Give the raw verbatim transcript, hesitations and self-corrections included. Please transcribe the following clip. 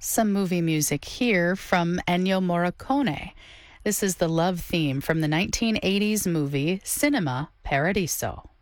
Some movie music here from Ennio Morricone. This is the love theme from the nineteen eighties movie Cinema Paradiso.